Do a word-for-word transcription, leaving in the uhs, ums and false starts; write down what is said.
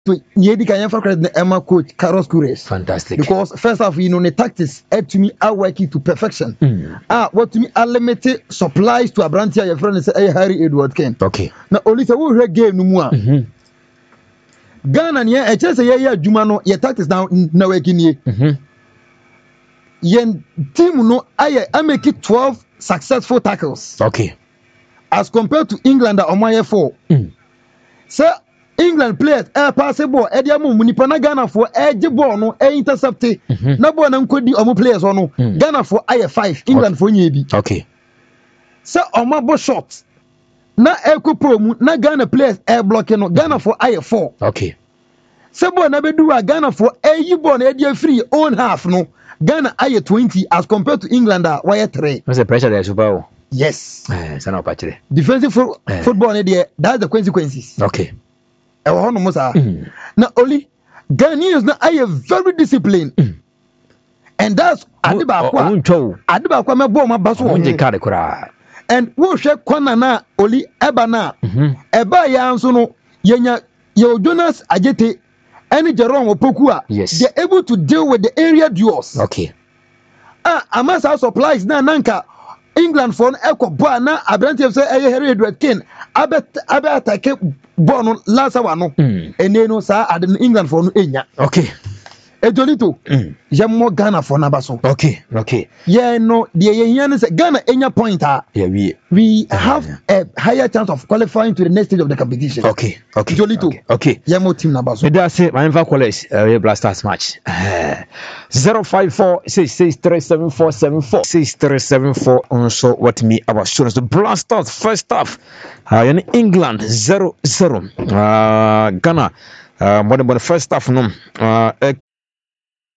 Yedi can for credit Emma coach Carlos Cures. Fantastic. Because first off, you know the tactics eh, to me are working to perfection. Mm. Ah, what to me are limited supplies to a branch your friend say hey, Harry Edward Ken. Okay. Now only say we game no more. Mm-hmm. Ghana ne e chese ye ya adwuma no ye tactics now na working ye. Mhm. Yen team no aye I make it twelve successful tackles. Okay. As compared to England that omaye four. Mm. So England players eh pass ball eh dia mu nipa na Ghana for eh je ball no eh intercept mm-hmm. na ball na nkodi omo players no mm. Ghana for aye five England okay. for nye bi okay so omo bo shot na eh ko pro mu na Ghana players eh block no Ghana for aye four okay so ball na be do Ghana for eh yi ball na eh dia free own half no Ghana aye twenty as compared to England ah why three what's the pressure there super yes eh sana opachire defensive fo- eh. football na there that's the consequences okay I want to say, now only Ghanaians now are very disciplined, mm. and that's Adibakwa. Adibakwa me bo ma baso. Onje kare kura. And wo hwe kwana na oli eba na. Eba ya nso no yenya ye Jonas Ajete any Jerome Opoku. Yes. They're able to deal with the area duels. Okay. Ah, amasa supplies na nanka England for echo boa na Abrante say eh Harry Edward Kane abet abet attack ball no last one no ene no sa ad England for no enya okay ejolito mm. Yammo Ghana for nabaso okay okay yeah no the yen say Ghana enya point ah yeah we we have yeah. a higher chance of qualifying to the next stage of the competition okay okay ejolito okay, okay. Yammo team nabaso me da say my infa college uh, Blasters match zero five four six six three seven four seven four six three seven four also what me about students the Blasters first half uh, in England zero zero uh, Ghana uh, more than the first half no uh,